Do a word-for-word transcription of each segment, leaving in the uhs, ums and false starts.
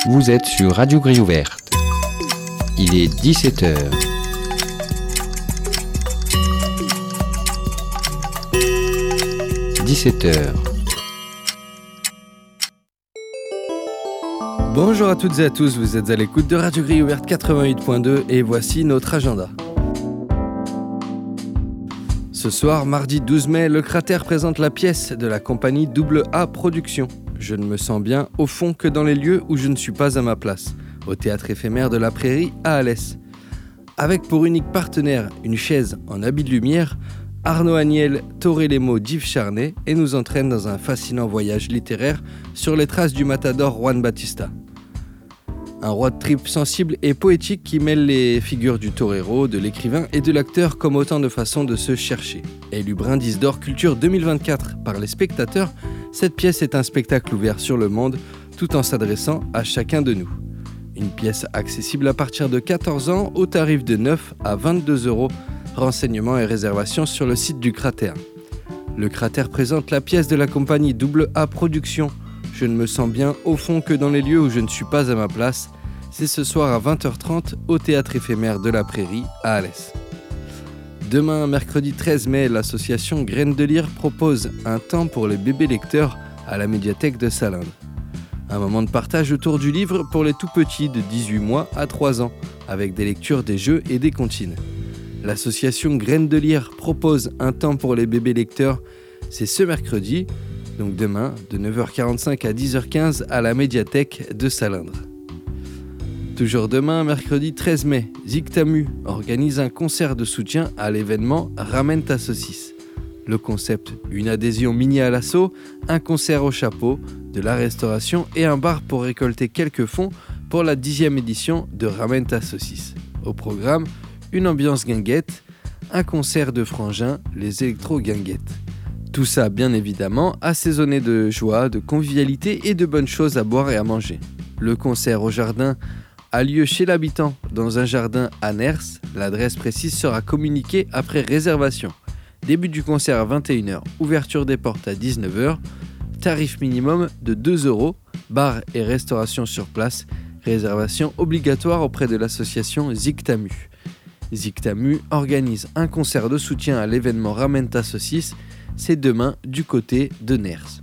Vous êtes sur Radio Grille Ouverte. Il est dix-sept heures. dix-sept heures. Bonjour à toutes et à tous, vous êtes à l'écoute de Radio Grille Ouverte quatre-vingt-huit point deux et voici notre agenda. Ce soir, mardi douze mai, le Cratère présente la pièce de la compagnie Double A Productions. Je ne me sens bien au fond que dans les lieux où je ne suis pas à ma place, au théâtre éphémère de la Prairie à Alès. Avec pour unique partenaire une chaise en habit de lumière, Arnaud Agnel torait les mots d'Yves Charnay et nous entraîne dans un fascinant voyage littéraire sur les traces du matador Juan Batista. Un road trip sensible et poétique qui mêle les figures du torero, de l'écrivain et de l'acteur comme autant de façons de se chercher. Élu Brindis d'Or Culture deux mille vingt-quatre par les spectateurs, cette pièce est un spectacle ouvert sur le monde tout en s'adressant à chacun de nous. Une pièce accessible à partir de quatorze ans au tarif de neuf à vingt-deux euros. Renseignements et réservations sur le site du Cratère. Le Cratère présente la pièce de la compagnie Double A Productions. Je ne me sens bien au fond que dans les lieux où je ne suis pas à ma place. C'est ce soir à vingt heures trente au théâtre éphémère de la Prairie à Alès. Demain, mercredi treize mai, l'association Graines de Lyre propose un temps pour les bébés lecteurs à la médiathèque de Salindre. Un moment de partage autour du livre pour les tout petits de dix-huit mois à trois ans, avec des lectures, des jeux et des comptines. L'association Graines de Lyre propose un temps pour les bébés lecteurs. C'est ce mercredi, donc demain, de neuf heures quarante-cinq à dix heures quinze à la médiathèque de Salindre. Toujours demain, mercredi treize mai, Zictamu organise un concert de soutien à l'événement Ramène ta saucisse. Le concept, une adhésion mini à l'assaut, un concert au chapeau, de la restauration et un bar pour récolter quelques fonds pour la dixième édition de Ramène ta saucisse. Au programme, une ambiance guinguette, un concert de frangins, les électro-guinguettes. Tout ça, bien évidemment, assaisonné de joie, de convivialité et de bonnes choses à boire et à manger. Le concert au jardin a lieu chez l'habitant, dans un jardin à Ners. L'adresse précise sera communiquée après réservation. Début du concert à vingt et une heures, ouverture des portes à dix-neuf heures, tarif minimum de deux euros, bar et restauration sur place, réservation obligatoire auprès de l'association Zictamu. Zictamu organise un concert de soutien à l'événement Ramène ta saucisse, c'est demain du côté de Ners.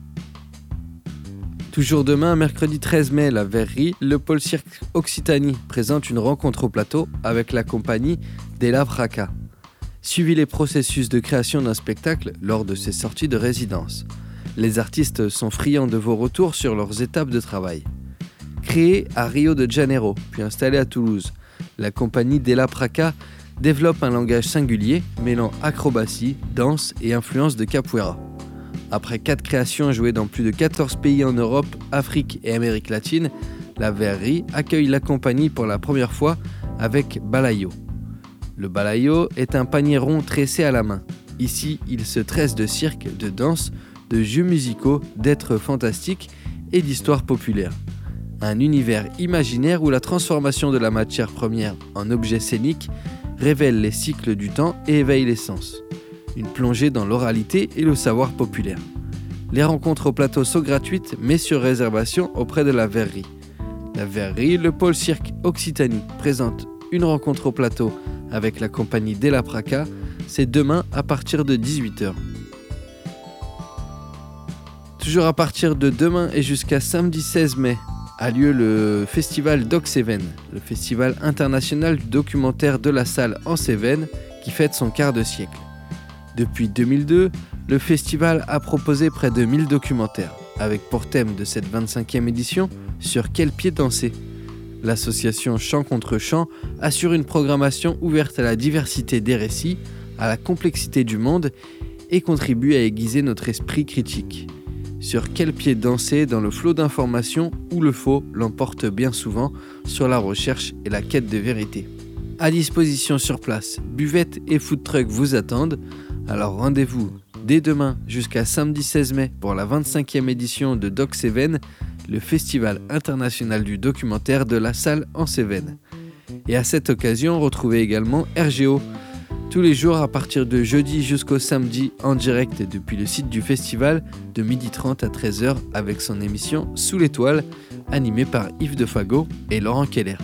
Toujours demain, mercredi treize mai, la Verrerie, le pôle cirque Occitanie présente une rencontre au plateau avec la compagnie Della Praca. Suivez les processus de création d'un spectacle lors de ses sorties de résidence. Les artistes sont friands de vos retours sur leurs étapes de travail. Créée à Rio de Janeiro, puis installée à Toulouse, la compagnie Della Praca développe un langage singulier mêlant acrobatie, danse et influence de capoeira. Après quatre créations jouées dans plus de quatorze pays en Europe, Afrique et Amérique latine, la Verrerie accueille la compagnie pour la première fois avec Balayo. Le Balayo est un panier rond tressé à la main. Ici, il se tresse de cirque, de danse, de jeux musicaux, d'êtres fantastiques et d'histoires populaires. Un univers imaginaire où la transformation de la matière première en objet scénique révèle les cycles du temps et éveille les sens. Une plongée dans l'oralité et le savoir populaire. Les rencontres au plateau sont gratuites mais sur réservation auprès de la Verrerie. La Verrerie, le pôle cirque Occitanie, présente une rencontre au plateau avec la compagnie Della Praca. C'est demain à partir de dix-huit heures. Toujours à partir de demain et jusqu'à samedi seize mai, a lieu le festival Doc Cévennes, le festival international du documentaire de la Salle en Cévennes qui fête son quart de siècle. Depuis deux mille deux, le festival a proposé près de mille documentaires, avec pour thème de cette vingt-cinquième édition « Sur quel pied danser ?» L'association Chant contre Chant assure une programmation ouverte à la diversité des récits, à la complexité du monde et contribue à aiguiser notre esprit critique. Sur quel pied danser dans le flot d'informations où le faux l'emporte bien souvent sur la recherche et la quête de vérité. À disposition sur place, buvettes et food truck vous attendent. Alors rendez-vous dès demain jusqu'à samedi seize mai pour la vingt-cinquième édition de Doc Cévennes, le festival international du documentaire de la Salle en Cévennes. Et à cette occasion, retrouvez également R G O, tous les jours à partir de jeudi jusqu'au samedi en direct depuis le site du festival de midi trente à treize heures avec son émission Sous l'étoile animée par Yves Defago et Laurent Keller.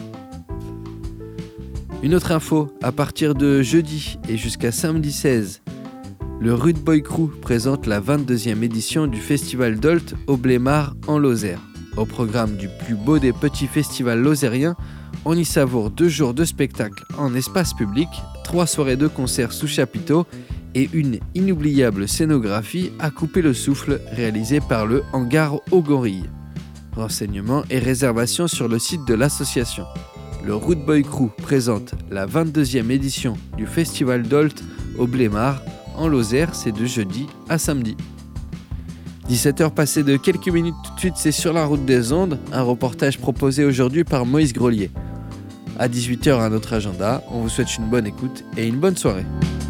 Une autre info, à partir de jeudi et jusqu'à samedi seize, le Rude Boy Crew présente la vingt-deuxième édition du Festival Dolt au Blémard en Lozère. Au programme du plus beau des petits festivals lozériens, on y savoure deux jours de spectacle en espace public, trois soirées de concerts sous chapiteau et une inoubliable scénographie à couper le souffle réalisée par le Hangar aux Gorilles. Renseignements et réservations sur le site de l'association. Le Rude Boy Crew présente la vingt-deuxième édition du Festival Dolt au Blémard en Lozère, c'est de jeudi à samedi. dix-sept heures passées de quelques minutes tout de suite, c'est Sur la route des ondes, un reportage proposé aujourd'hui par Moïse Grelier. À dix-huit heures, un autre agenda. On vous souhaite une bonne écoute et une bonne soirée.